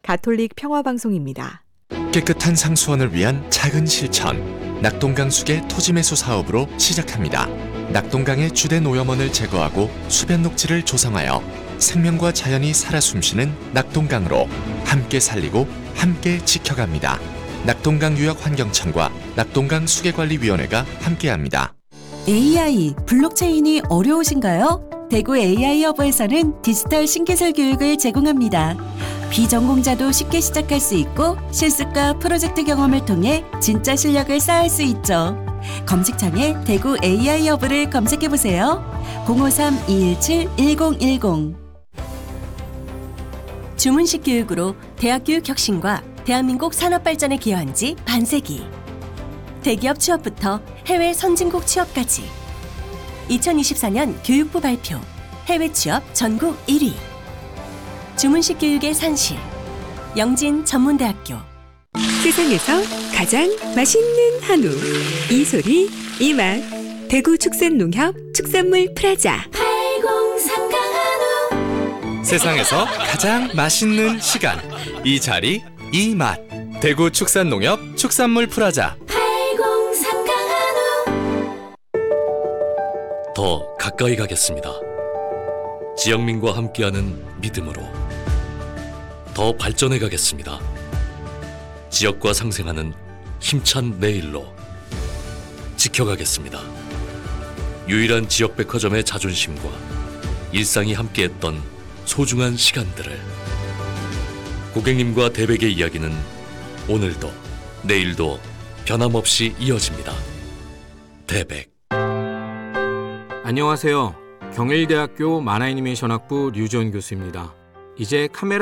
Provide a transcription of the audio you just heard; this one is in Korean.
가톨릭 평화방송입니다. 깨끗한 상수원을 위한 작은 실천. 낙동강수계 토지매수 사업으로 시작합니다. 낙동강의 주된 오염원을 제거하고 수변 녹지를 조성하여 생명과 자연이 살아 숨쉬는 낙동강으로 함께 살리고 함께 지켜갑니다. 낙동강유역환경청과 낙동강수계관리위원회가 함께합니다. AI, 블록체인이 어려우신가요? 대구 AI허브에서는 디지털 신기술 교육을 제공합니다. 비전공자도 쉽게 시작할 수 있고 실습과 프로젝트 경험을 통해 진짜 실력을 쌓을 수 있죠. 검색창에 대구 AI허브를 검색해보세요. 053-217-1010. 주문식 교육으로 대학교육 혁신과 대한민국 산업 발전에 기여한 지 반세기. 대기업 취업부터 해외 선진국 취업까지. 2024년 교육부 발표 해외 취업 전국 1위. 주문식 교육의 산실 영진 전문대학교. 세상에서 가장 맛있는 한우 이 소리 이 맛 대구 축산농협 축산물 프라자 8034 한우. 세상에서 가장 맛있는 시간 이 자리 이 맛 대구 축산농협 축산물 프라자 8034 한우. 더 가까이 가겠습니다. 지역민과 함께하는 믿음으로 더 발전해 가겠습니다. 지역과 상생하는 힘찬 내일로 지켜가겠습니다. 유일한 지역백화점의 자존심과 일상이 함께했던 소중한 시간들을. 고객님과 대백의 이야기는 오늘도 내일도 변함없이 이어집니다. 대백. 안녕하세요. 경일대학교 만화애니메이션학부 류지원 교수입니다. 이제 카메라